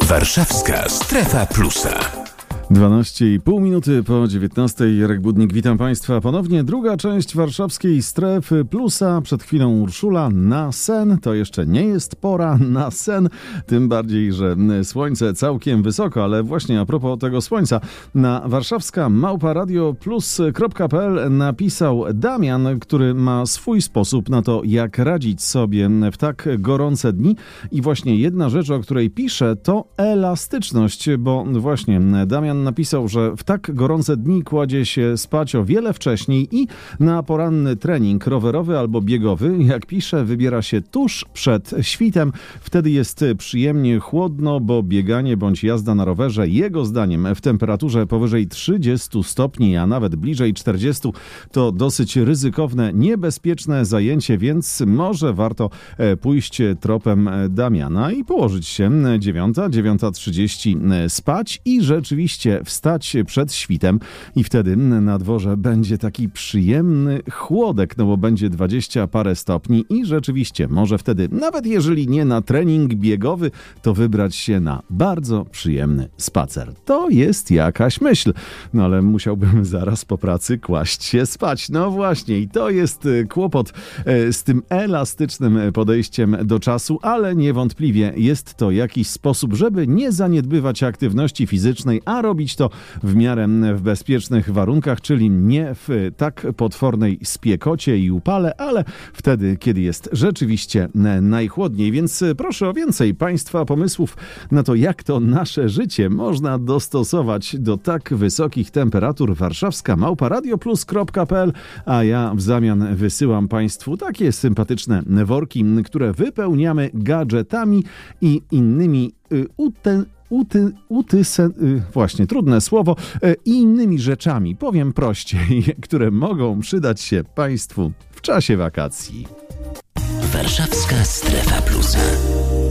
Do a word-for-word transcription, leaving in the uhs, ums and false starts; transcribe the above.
Warszawska Strefa Plusa. dwanaście i pół minuty po dziewiętnastej. Jarek Budnik, witam Państwa ponownie. Druga część warszawskiej Strefy Plusa. Przed chwilą Urszula na sen. To jeszcze nie jest pora na sen. Tym bardziej, że słońce całkiem wysoko. Ale właśnie a propos tego słońca. Na warszawska małpa radio plus kropka p l napisał Damian, który ma swój sposób na to, jak radzić sobie w tak gorące dni. I właśnie jedna rzecz, o której pisze, to elastyczność. Bo właśnie Damian napisał, że w tak gorące dni kładzie się spać o wiele wcześniej i na poranny trening rowerowy albo biegowy, jak pisze, wybiera się tuż przed świtem. Wtedy jest przyjemnie chłodno, bo bieganie bądź jazda na rowerze jego zdaniem w temperaturze powyżej trzydziestu stopni, a nawet bliżej czterdziestu to dosyć ryzykowne, niebezpieczne zajęcie, więc może warto pójść tropem Damiana i położyć się dziewiąta, dziewiąta trzydzieści spać i rzeczywiście wstać przed świtem i wtedy na dworze będzie taki przyjemny chłodek, no bo będzie dwadzieścia parę stopni i rzeczywiście może wtedy, nawet jeżeli nie na trening biegowy, to wybrać się na bardzo przyjemny spacer. To jest jakaś myśl, no ale musiałbym zaraz po pracy kłaść się spać. No właśnie i to jest kłopot z tym elastycznym podejściem do czasu, ale niewątpliwie jest to jakiś sposób, żeby nie zaniedbywać aktywności fizycznej, a robić to w miarę w bezpiecznych warunkach, czyli nie w tak potwornej spiekocie i upale, ale wtedy, kiedy jest rzeczywiście najchłodniej. Więc proszę o więcej Państwa pomysłów na to, jak to nasze życie można dostosować do tak wysokich temperatur. Warszawska małpa radio plus kropka p l, a ja w zamian wysyłam Państwu takie sympatyczne worki, które wypełniamy gadżetami i innymi y, uten Uty, utysen, y, właśnie, trudne słowo, y, i innymi rzeczami, powiem prościej, które mogą przydać się Państwu w czasie wakacji. Warszawska Strefa Plusa.